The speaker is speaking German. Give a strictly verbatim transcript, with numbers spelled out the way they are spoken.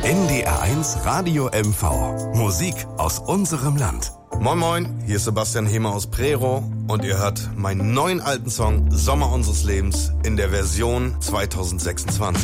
N D R eins Radio M V. Musik aus unserem Land. Moin Moin, hier ist Sebastian Hehmer aus Prero und ihr hört meinen neuen alten Song Sommer unseres Lebens in der Version zwanzig sechsundzwanzig.